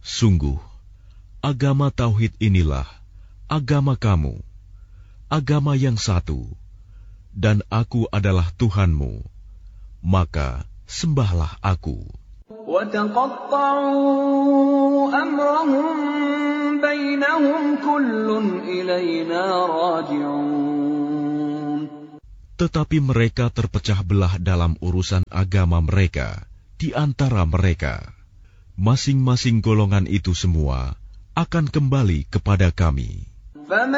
Sungguh, agama Tauhid inilah agama kamu, agama yang satu, dan Aku adalah Tuhanmu, maka sembahlah Aku. وَتَقَطَّعُوا أَمْرَهُمْ بَيْنَهُمْ كُلٌّ إِلَيْنَا رَاجِعُونَ. Tetapi mereka terpecah belah dalam urusan agama mereka di antara mereka. Masing-masing golongan itu semua akan kembali kepada Kami.